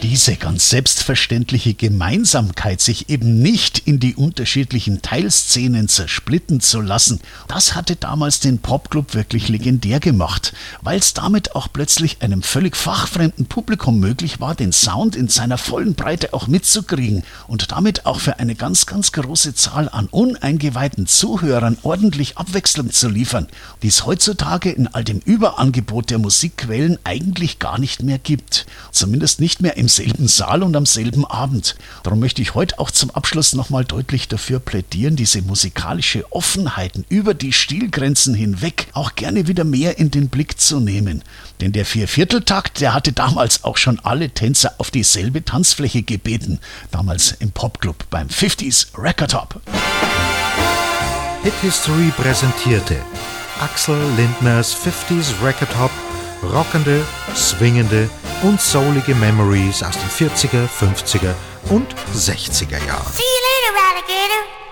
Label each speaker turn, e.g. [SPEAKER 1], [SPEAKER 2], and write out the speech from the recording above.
[SPEAKER 1] Diese ganz selbstverständliche Gemeinsamkeit, sich eben nicht in die unterschiedlichen Teilszenen zersplitten zu lassen, das hatte damals den Popclub wirklich legendär gemacht, weil es damit auch plötzlich einem völlig fachfremden Publikum möglich war, den Sound in seiner vollen Breite auch mitzukriegen und damit auch für eine ganz, ganz große Zahl an uneingeweihten Zuhörern ordentlich Abwechslung zu liefern, die es heutzutage in all dem Überangebot der Musikquellen eigentlich gar nicht mehr gibt. Zumindest nicht mehr im selben Saal und am selben Abend. Darum möchte ich heute auch zum Abschluss nochmal deutlich dafür plädieren, diese musikalische Offenheiten über die Stilgrenzen hinweg auch gerne wieder mehr in den Blick zu nehmen. Denn der Viervierteltakt, der hatte damals auch schon alle Tänzer auf dieselbe Tanzfläche gebeten. Damals im Popclub beim 50s Record Hop.
[SPEAKER 2] Hit History präsentierte Axel Lindners 50s Record Hop, rockende, swingende und soulige Memories aus den 40er, 50er und 60er Jahren.
[SPEAKER 3] See you later, alligator.